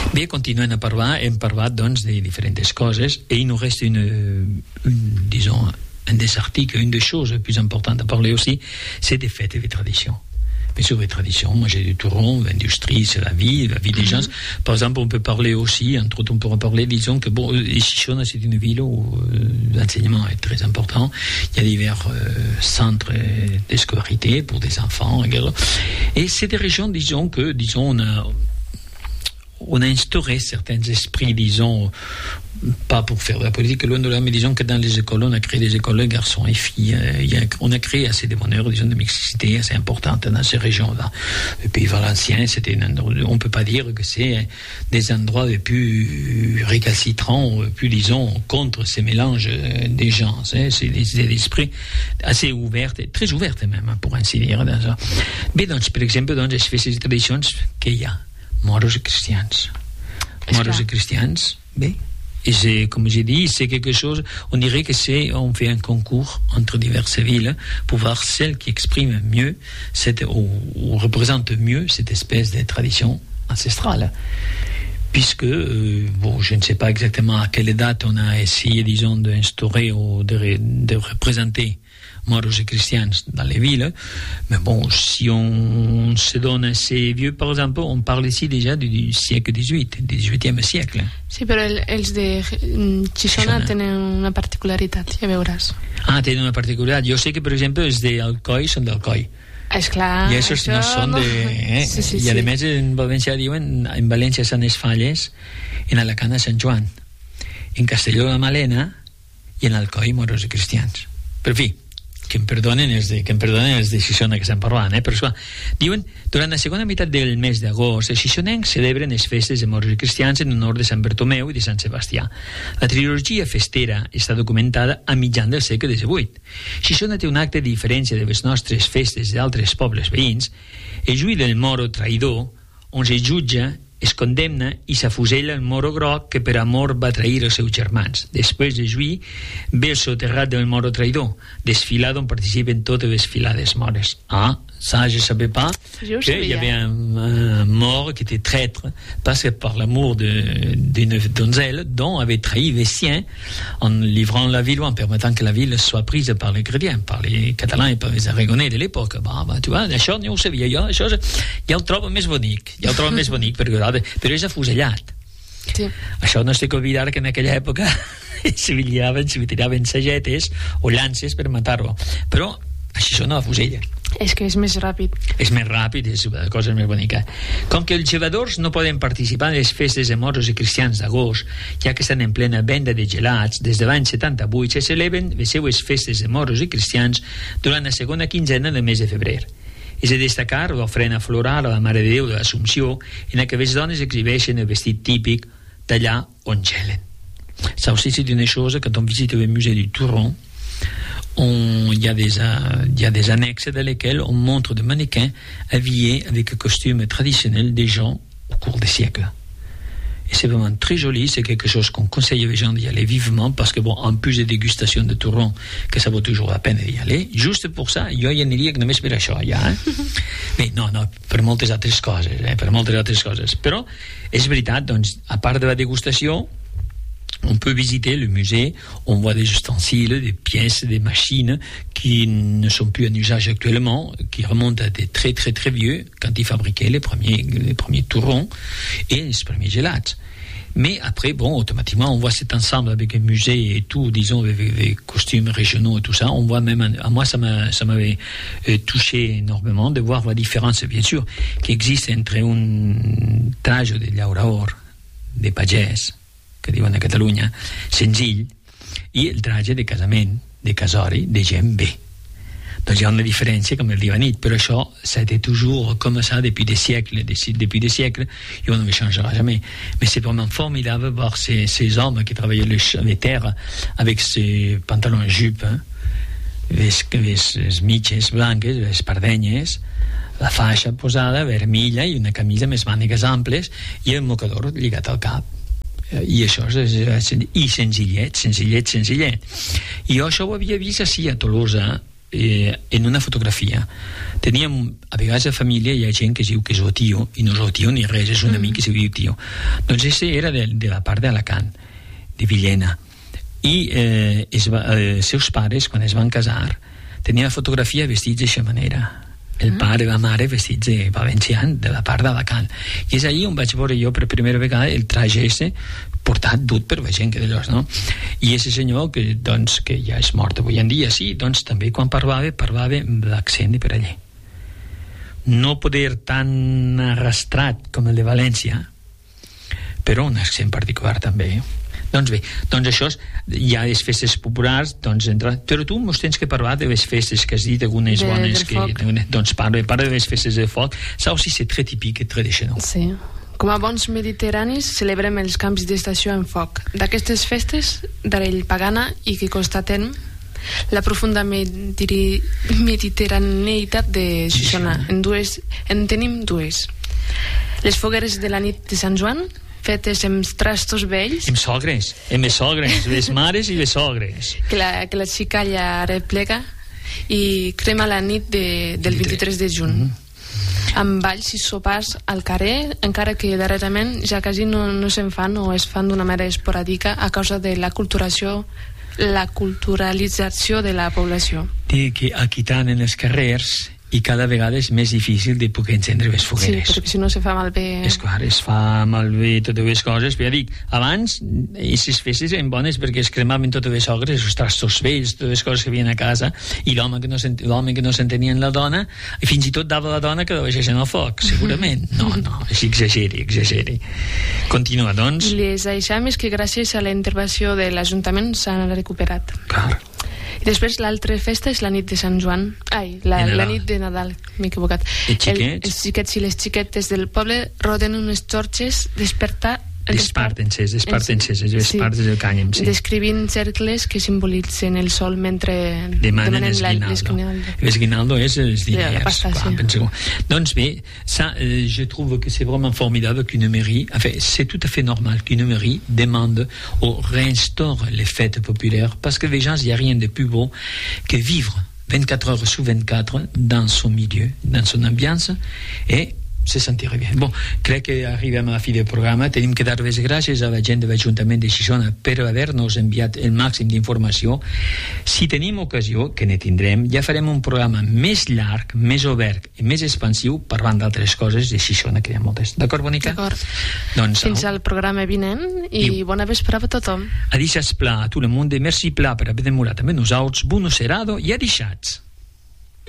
Bé, continuem a parlar, hem parlat doncs de diferents coses et il nous reste disons, un des articles, une des choses les plus importantes à parler aussi, c'est des fêtes et des traditions. Bien sûr, les traditions, manger du touron, l'industrie, c'est la vie des gens. Par exemple, on peut parler aussi, entre autres, on pourra parler, disons que bon, Xixona, c'est une ville où l'enseignement est très important. Il y a divers centres de scolarité pour des enfants, et c'est des régions, disons, on a instauré certains esprits, disons, pas pour faire de la politique, loin de là, mais disons que dans les écoles, on a créé des écoles de garçons et filles. On a créé assez de bonheur, disons, de mixité assez importante dans ces régions-là. Le Pays Valencien, on peut pas dire que c'est des endroits les plus récalcitrants, plus, disons, contre ces mélanges des gens. C'est des esprits assez ouverts, très ouverts même, pour ainsi dire. Mais donc, par exemple, dans les festes et traditions qu'il y a, moros et cristians. Moros et cristians, bé. Et c'est, comme j'ai dit, c'est quelque chose, on dirait que on fait un concours entre diverses villes pour voir celle qui exprime mieux ou représente mieux cette espèce de tradition ancestrale. Puisque, je ne sais pas exactement à quelle date on a essayé, disons, d'instaurer ou de représenter moros et cristians dans les villes, mais bon, si on se donne assez vieux, par exemple, on parle ici déjà du siècle XVIII, du XVIIIe siècle. Sí, però els de Xixona tenen una particularitat, ja veuràs. Tenen una particularitat. Jo sé que, per exemple, els d'Alcoi són d'Alcoi. Esclar, i això no són de... Sí. I a més en València diuen, en València són les Falles, en Alacant a Sant Joan, en Castelló la Malena i en Alcoi moros i cristians. Per fi, que em perdonen els de Xixona que estan parlant, però esclar, diuen, durant la segona meitat del mes d'agost, els xixonencs celebren les festes de moros i cristians en honor de Sant Bartomeu i de Sant Sebastià. La trilogia festera està documentada a mitjan del segle XVIII. Xixona té un acte de diferència de les nostres festes d'altres pobles veïns. El juí del moro traïdor, on se jutja, es condemna i s'afusella el moro groc que per amor va trair els seus germans. Després de juí ve el soterrat del moro traïdor, desfilat on participen totes les filades mores. Ça, je ne savais pas qu'il y avait un mort qui était traître parce que par l'amour d'une donzelle dont avait trahi les siens en livrant la ville ou en permettant que la ville soit prise par les chrétiens, par les catalans et par les aragonais de l'époque. Tu vois, això no ho sabia jo, això ja ho trobo més bonic, però és afusellat. Sí. Això no té que oblidar que en aquella època se tiraven sagetes o llances per matar-lo, però això no afusella. És que és més ràpid. És més ràpid, és una cosa més bonica. Com que els jugadors no poden participar en les festes de moros i cristians d'agost, ja que estan en plena venda de gelats, des de l'any 78 se celebren les seues festes de moros i cristians durant la segona quinzena del mes de febrer. És de destacar l'ofrena floral a la Mare de Déu de l'Assumpció, en què les dones exhibeixen el vestit típic d'allà on gelen. Ça aussi, c'est une chose, quand on visite le musée du Touron, il y a des annexes dans lesquelles on montre des mannequins habillés avec le costume traditionnel des gens au cours des siècles. Et c'est vraiment très joli, c'est quelque chose qu'on conseille aux gens d'y aller vivement, parce que bon, en plus des dégustations de touron, que ça vaut toujours la peine d'y aller, juste pour ça, jo hi aniria només per això, ja, Bé, no, per moltes altres coses, però és veritat, doncs, a part de la degustació, on peut visiter le musée, on voit des ustensiles, des pièces, des machines qui ne sont plus en usage actuellement, qui remontent à des très très très vieux, quand ils fabriquaient les premiers tourons et les premiers gelats. Mais après, bon, automatiquement, on voit cet ensemble avec un musée et tout, disons, avec les costumes régionaux et tout ça. On voit même, à moi, ça m'avait touché énormément de voir la différence, bien sûr, qui existe entre un traje de llauraor, de pagès, que diuen a Catalunya, senzill, i el traje de casament, de casori, de gent bé. Doncs hi ha una diferència, com el dia nit, però això ça a été toujours comme ça depuis des siècles, et on ne le changera jamais. Mais c'est vraiment formidable de voir ces hommes qui travaillaient les terres avec ces pantalons jupes, les mitges blanques, les espardenyes, la faixa posada vermella i una camisa més mànigues amples i el mocador lligat al cap. I això és senzillet. I jo això ho havia vist així a Tolosa, en una fotografia teníem, a vegades a família hi ha gent que es diu que és el tio, i no és el tio ni res, és un amic que se diu tio. Doncs ese era de la part d'Alacant, de Villena, i els seus pares, quan es van casar, tenien la fotografia vestits d'aquesta manera, el pare i la mare vestits de valencians, de la part d'Alacant, i és allí on vaig veure jo per primera vegada el traje ese portat dut per la gent que d'allòs, no? I ese senyor que ja és mort avui en dia, sí, doncs també quan parlava amb l'accent de per allí, no poder tan arrastrat com el de València, però un accent particular també. Doncs bé, això hi ha les festes populars, però tu mos tens que parlar de les festes que has dit, algunes bones doncs parla de les festes de foc. Ça aussi c'est très typique et très de chez nous. Sí. Com a bons mediterranis celebrem els canvis d'estació en foc. D'aquestes festes d'arrel pagana i que constatem la profunda mediterraneïtat de Xixona. En tenim dues. Les fogueres de la nit de Sant Joan, fetes amb trastos vells, amb sogres, les mares i les sogres, que la xicalla replega i crema la nit del 23 de juny, amb balls i sopars al carrer, encara que darrerament ja quasi no se'n fan o es fan d'una manera esporàdica a causa de la culturalització de la població. Té que aquitant en els carrers i cada vegada és més difícil de poder encendre les fogueres. Sí, perquè si no se fa malbé... És clar, es fa malbé totes les coses, però ja dic, abans aquestes festes eren bones perquè es cremaven totes les ogres, els trastos vells, totes les coses que havien a casa, i l'home que no s'entenia en la dona, i fins i tot dava la dona que la deixessin al foc, segurament. No, així exageri. Continua, doncs. I les deixem és que gràcies a la intervenció de l'Ajuntament s'han recuperat. Clar. I després l'altra festa és la nit de Sant Joan. La nit de Nadal, m'he equivocat. Els xiquets i les xiquetes del poble roden unes xorxes desparten-se del cànem, sí. Descrivint cercles que simbolitzen el sol mentre demanen l'esguinaldo. L'esguinaldo és els diners. Donc bé, ça, je trouve que c'est vraiment formidable qu'une mairie, enfin, c'est tout à fait normal qu'une mairie demande ou réinstaure les fêtes populaires, parce que les gens, il n'y a rien de plus beau que vivre 24 heures sur 24 dans son milieu, dans son ambiance, et se sentirà bé. Bon, crec que arribem a la fi del programa. Tenim que dar les gràcies a la gent de l'Ajuntament de Xixona per haver-nos enviat el màxim d'informació. Si tenim ocasió, que ne tindrem, ja farem un programa més llarg, més obert i més expansiu parlant d'altres coses de Xixona, que hi ha moltes. D'acord, Bonica? D'acord. Doncs, fins al programa vinent i bona vesprada a tothom. A deixats pla a tot el món, merci pla per haver demorat amb nosaltres, buon serado i a deixats.